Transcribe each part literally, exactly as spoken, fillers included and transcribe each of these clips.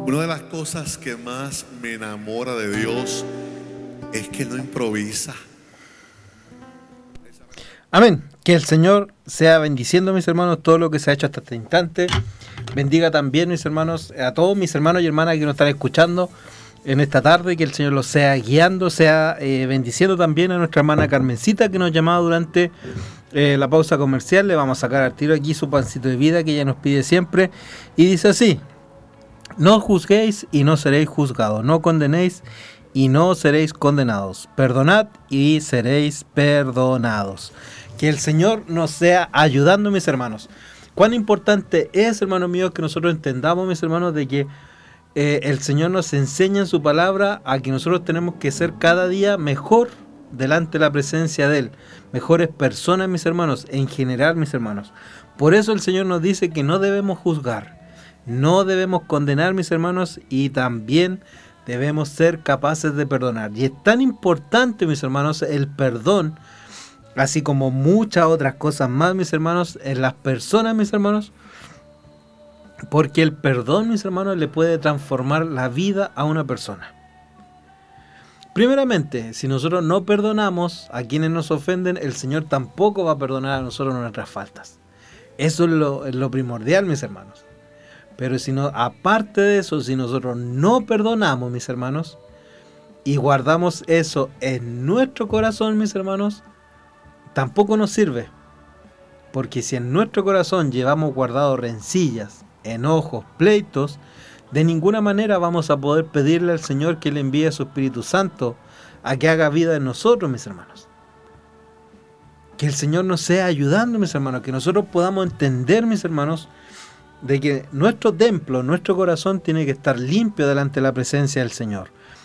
Una de las cosas que más me enamora de Dios es que no improvisa. Amén. Que el Señor sea bendiciendo, mis hermanos, todo lo que se ha hecho hasta este instante. Bendiga también, mis hermanos, a todos mis hermanos y hermanas que nos están escuchando en esta tarde. Que el Señor los sea guiando, sea eh, bendiciendo también a nuestra hermana Carmencita, que nos llamaba durante eh, la pausa comercial. Le vamos a sacar al tiro aquí su pancito de vida que ella nos pide siempre. Y dice así: no juzguéis y no seréis juzgados, no condenéis y no seréis condenados, perdonad y seréis perdonados. Que el Señor nos sea ayudando, mis hermanos. Cuán importante es, hermanos míos, que nosotros entendamos, mis hermanos, de que eh, el Señor nos enseña en su palabra a que nosotros tenemos que ser cada día mejor delante de la presencia de Él, mejores personas, mis hermanos, en general, mis hermanos. Por eso el Señor nos dice que no debemos juzgar, no debemos condenar, mis hermanos, y también debemos ser capaces de perdonar. Y es tan importante, mis hermanos, el perdón, así como muchas otras cosas más, mis hermanos, en las personas, mis hermanos, porque el perdón, mis hermanos, le puede transformar la vida a una persona. Primeramente, si nosotros no perdonamos a quienes nos ofenden, el Señor tampoco va a perdonar a nosotros nuestras faltas. Eso es lo, es lo primordial, mis hermanos. Pero si no, aparte de eso, si nosotros no perdonamos, mis hermanos, y guardamos eso en nuestro corazón, mis hermanos, tampoco nos sirve. Porque si en nuestro corazón llevamos guardado rencillas, enojos, pleitos, de ninguna manera vamos a poder pedirle al Señor que le envíe a su Espíritu Santo a que haga vida en nosotros, mis hermanos. Que el Señor nos sea ayudando, mis hermanos, que nosotros podamos entender, mis hermanos, de que nuestro templo, nuestro corazón tiene que estar limpio delante de la presencia del Señor.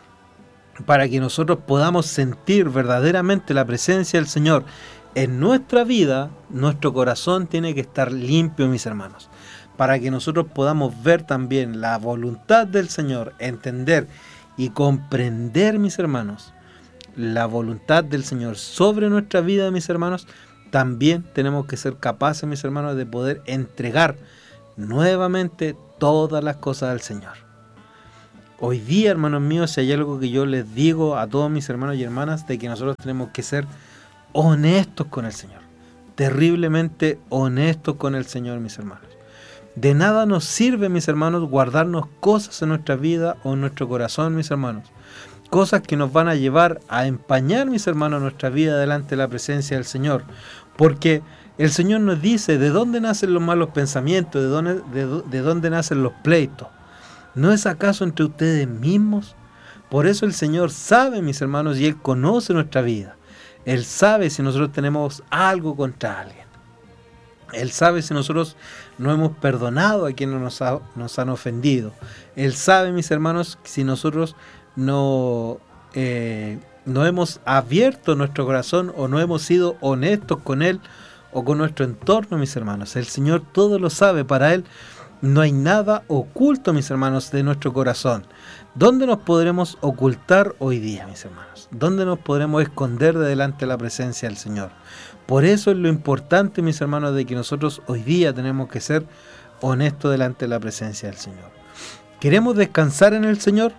Para que nosotros podamos sentir verdaderamente la presencia del Señor en nuestra vida, nuestro corazón tiene que estar limpio, mis hermanos. Para que nosotros podamos ver también la voluntad del Señor, entender y comprender, mis hermanos, la voluntad del Señor sobre nuestra vida, mis hermanos, también tenemos que ser capaces, mis hermanos, de poder entregar nuevamente todas las cosas al Señor. Hoy día, hermanos míos, si hay algo que yo les digo a todos mis hermanos y hermanas, de que nosotros tenemos que ser honestos con el Señor, terriblemente honestos con el Señor, mis hermanos. De nada nos sirve, mis hermanos, guardarnos cosas en nuestra vida o en nuestro corazón, mis hermanos, cosas que nos van a llevar a empañar, mis hermanos, nuestra vida delante de la presencia del Señor, porque el Señor nos dice de dónde nacen los malos pensamientos, de dónde, de, de dónde nacen los pleitos. ¿No es acaso entre ustedes mismos? Por eso el Señor sabe, mis hermanos, y Él conoce nuestra vida. Él sabe si nosotros tenemos algo contra alguien. Él sabe si nosotros no hemos perdonado a quienes nos, ha, nos han ofendido. Él sabe, mis hermanos, si nosotros no, eh, no hemos abierto nuestro corazón o no hemos sido honestos con Él o con nuestro entorno, mis hermanos. El Señor todo lo sabe. Para Él no hay nada oculto, mis hermanos, de nuestro corazón. ¿Dónde nos podremos ocultar hoy día, mis hermanos? ¿Dónde nos podremos esconder de delante de la presencia del Señor? Por eso es lo importante, mis hermanos, de que nosotros hoy día tenemos que ser honestos delante de la presencia del Señor. ¿Queremos descansar en el Señor?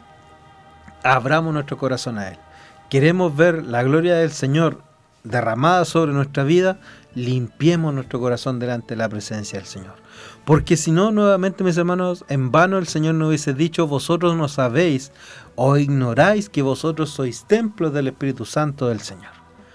Abramos nuestro corazón a Él. ¿Queremos ver la gloria del Señor derramada sobre nuestra vida? Limpiemos nuestro corazón delante de la presencia del Señor. Porque si no, nuevamente, mis hermanos, en vano el Señor nos hubiese dicho: vosotros no sabéis o ignoráis que vosotros sois templos del Espíritu Santo del Señor.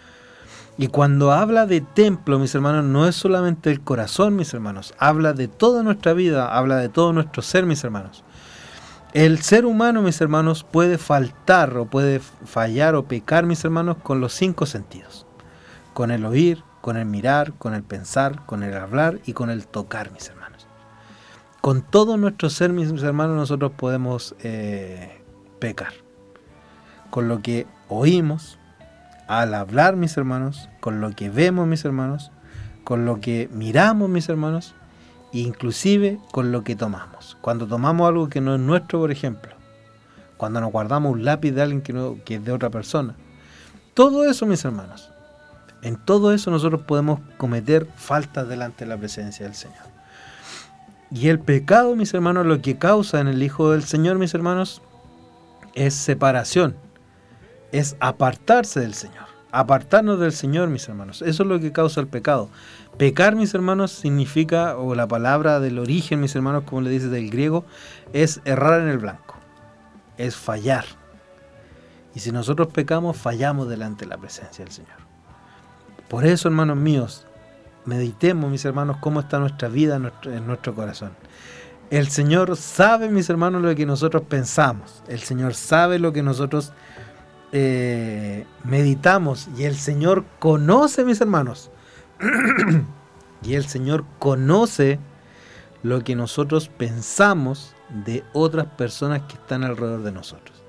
Y cuando habla de templo, mis hermanos, no es solamente el corazón, mis hermanos, habla de toda nuestra vida, habla de todo nuestro ser, mis hermanos. El ser humano, mis hermanos, puede faltar o puede fallar o pecar, mis hermanos, con los cinco sentidos: con el oír, con el mirar, con el pensar, con el hablar y con el tocar, mis hermanos. Con todo nuestro ser, mis hermanos, nosotros podemos eh, pecar. Con lo que oímos, al hablar, mis hermanos, con lo que vemos, mis hermanos, con lo que miramos, mis hermanos, e inclusive con lo que tomamos. Cuando tomamos algo que no es nuestro, por ejemplo, cuando nos guardamos un lápiz de alguien que, no, que es de otra persona, todo eso, mis hermanos, en todo eso nosotros podemos cometer faltas delante de la presencia del Señor. Y el pecado, mis hermanos, lo que causa en el Hijo del Señor, mis hermanos, es separación, es apartarse del Señor, apartarnos del Señor, mis hermanos. Eso es lo que causa el pecado. Pecar, mis hermanos, significa, o la palabra del origen, mis hermanos, como le dice del griego, es errar en el blanco, es fallar. Y si nosotros pecamos, fallamos delante de la presencia del Señor. Por eso, hermanos míos, meditemos, mis hermanos, cómo está nuestra vida en nuestro, en nuestro corazón. El Señor sabe, mis hermanos, lo que nosotros pensamos. El Señor sabe lo que nosotros eh, meditamos. Y el Señor conoce, mis hermanos. Y el Señor conoce lo que nosotros pensamos de otras personas que están alrededor de nosotros.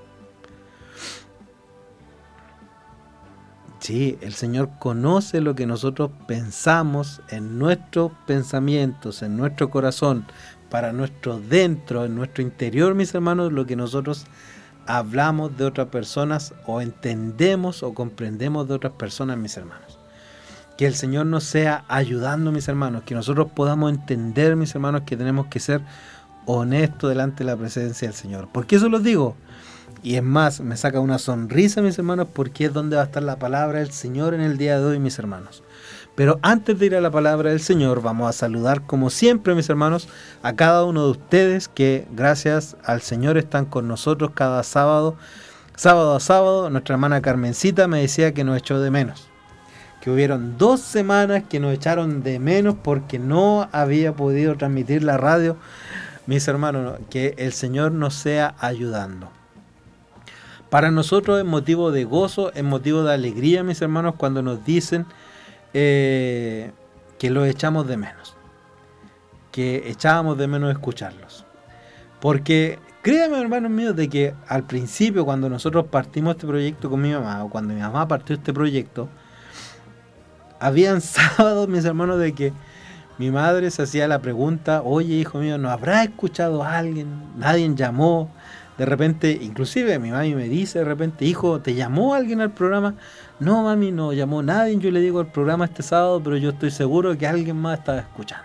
Sí, el Señor conoce lo que nosotros pensamos en nuestros pensamientos, en nuestro corazón, para nuestro dentro, en nuestro interior, mis hermanos, lo que nosotros hablamos de otras personas o entendemos o comprendemos de otras personas, mis hermanos. Que el Señor nos sea ayudando, mis hermanos, que nosotros podamos entender, mis hermanos, que tenemos que ser honestos delante de la presencia del Señor. ¿Por qué eso los digo? Y es más, me saca una sonrisa, mis hermanos, porque es donde va a estar la palabra del Señor en el día de hoy, mis hermanos. Pero antes de ir a la palabra del Señor, vamos a saludar, como siempre, mis hermanos, a cada uno de ustedes que, gracias al Señor, están con nosotros cada sábado. Sábado a sábado, nuestra hermana Carmencita me decía que nos echó de menos. Que hubieron dos semanas que nos echaron de menos porque no había podido transmitir la radio. Mis hermanos, que el Señor nos sea ayudando. Para nosotros es motivo de gozo, es motivo de alegría, mis hermanos, cuando nos dicen eh, que los echamos de menos, que echábamos de menos escucharlos. Porque créanme, hermanos míos, de que al principio, cuando nosotros partimos este proyecto con mi mamá, o cuando mi mamá partió este proyecto, habían sábados, mis hermanos, de que mi madre se hacía la pregunta: oye, hijo mío, ¿no habrá escuchado a alguien? Nadie llamó. De repente, inclusive mi mami me dice de repente: hijo, ¿te llamó alguien al programa? No, mami, no llamó nadie. Yo le digo al programa este sábado, pero yo estoy seguro que alguien más estaba escuchando.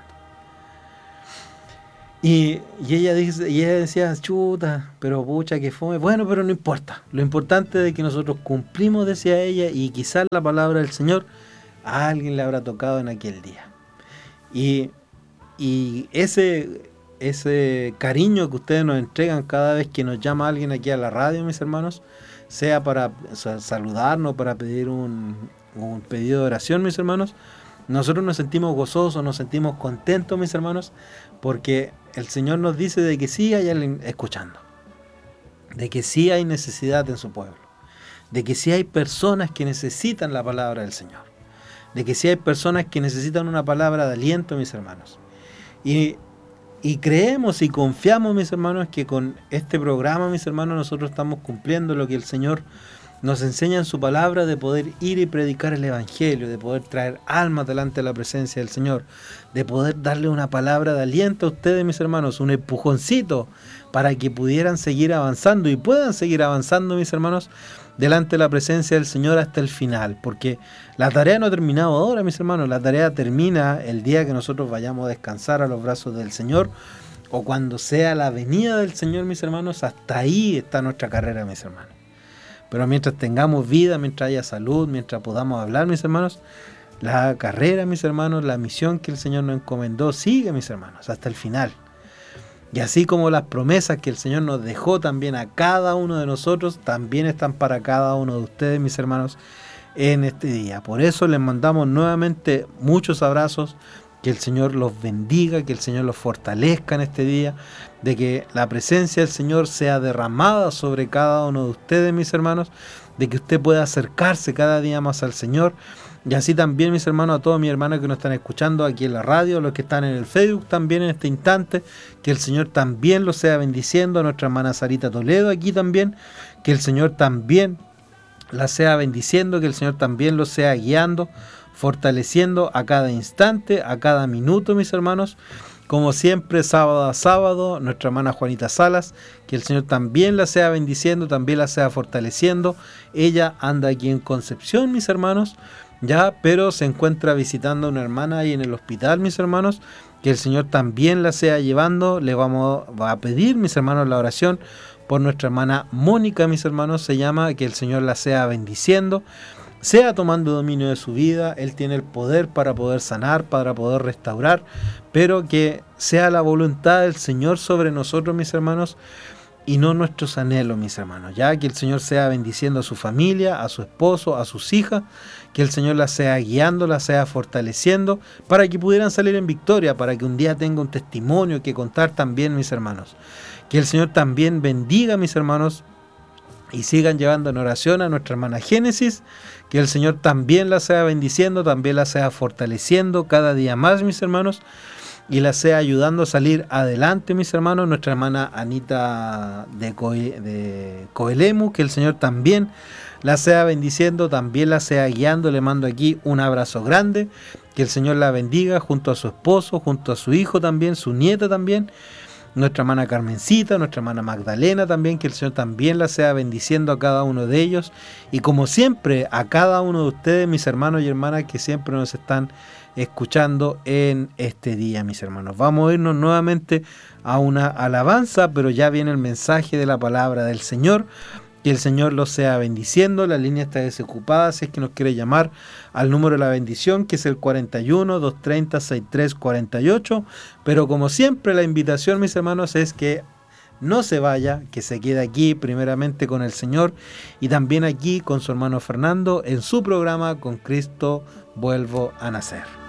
Y, y ella dice, y ella decía: chuta, pero pucha, que fome. Bueno, pero no importa. Lo importante es que nosotros cumplimos, decía ella, y quizás la palabra del Señor a alguien le habrá tocado en aquel día. Y, y ese... ese cariño que ustedes nos entregan cada vez que nos llama alguien aquí a la radio, mis hermanos, sea para saludarnos, para pedir un, un pedido de oración, mis hermanos, nosotros nos sentimos gozosos, nos sentimos contentos, mis hermanos, porque el Señor nos dice de que sí hay alguien escuchando, de que sí hay necesidad en su pueblo, de que sí hay personas que necesitan la palabra del Señor, de que sí hay personas que necesitan una palabra de aliento, mis hermanos. Y Y creemos y confiamos, mis hermanos, que con este programa, mis hermanos, nosotros estamos cumpliendo lo que el Señor nos enseña en su palabra, de poder ir y predicar el Evangelio, de poder traer almas delante de la presencia del Señor, de poder darle una palabra de aliento a ustedes, mis hermanos, un empujoncito para que pudieran seguir avanzando y puedan seguir avanzando, mis hermanos, delante de la presencia del Señor hasta el final, porque la tarea no ha terminado ahora, mis hermanos, la tarea termina el día que nosotros vayamos a descansar a los brazos del Señor, o cuando sea la venida del Señor, mis hermanos. Hasta ahí está nuestra carrera, mis hermanos. Pero mientras tengamos vida, mientras haya salud, mientras podamos hablar, mis hermanos, la carrera, mis hermanos, la misión que el Señor nos encomendó sigue, mis hermanos, hasta el final. Y así como las promesas que el Señor nos dejó también a cada uno de nosotros, también están para cada uno de ustedes, mis hermanos, en este día. Por eso les mandamos nuevamente muchos abrazos, que el Señor los bendiga, que el Señor los fortalezca en este día, de que la presencia del Señor sea derramada sobre cada uno de ustedes, mis hermanos, de que usted pueda acercarse cada día más al Señor. Y así también, mis hermanos, a todos mis hermanos que nos están escuchando aquí en la radio, los que están en el Facebook también en este instante, que el Señor también los sea bendiciendo, a nuestra hermana Sarita Toledo aquí también, que el Señor también la sea bendiciendo, que el Señor también los sea guiando, fortaleciendo a cada instante, a cada minuto, mis hermanos. Como siempre, sábado a sábado, nuestra hermana Juanita Salas, que el Señor también la sea bendiciendo, también la sea fortaleciendo. Ella anda aquí en Concepción, mis hermanos, ya, pero se encuentra visitando a una hermana ahí en el hospital, mis hermanos, que el Señor también la sea llevando. Le vamos a pedir, mis hermanos, la oración por nuestra hermana Mónica, mis hermanos, se llama, que el Señor la sea bendiciendo, sea tomando dominio de su vida. Él tiene el poder para poder sanar, para poder restaurar, pero que sea la voluntad del Señor sobre nosotros, mis hermanos, y no nuestros anhelos, mis hermanos. Ya que el Señor sea bendiciendo a su familia, a su esposo, a sus hijas, que el Señor la sea guiando, la sea fortaleciendo, para que pudieran salir en victoria, para que un día tenga un testimonio que contar también, mis hermanos. Que el Señor también bendiga, mis hermanos, y sigan llevando en oración a nuestra hermana Génesis, que el Señor también la sea bendiciendo, también la sea fortaleciendo cada día más, mis hermanos, y la sea ayudando a salir adelante, mis hermanos. Nuestra hermana Anita de, Co de Coelemu, que el Señor también la sea bendiciendo, también la sea guiando. Le mando aquí un abrazo grande, que el Señor la bendiga junto a su esposo, junto a su hijo también, su nieta también. Nuestra hermana Carmencita, nuestra hermana Magdalena también, que el Señor también la sea bendiciendo a cada uno de ellos. Y como siempre, a cada uno de ustedes, mis hermanos y hermanas, que siempre nos están escuchando en este día, mis hermanos. Vamos a irnos nuevamente a una alabanza, pero ya viene el mensaje de la palabra del Señor. Que el Señor los sea bendiciendo. La línea está desocupada, si es que nos quiere llamar al número de la bendición, que es el cuarenta y uno, doscientos treinta, sesenta y tres cuarenta y ocho. Pero como siempre, la invitación, mis hermanos, es que no se vaya, que se quede aquí primeramente con el Señor y también aquí con su hermano Fernando en su programa Con Cristo Vuelvo a Nacer.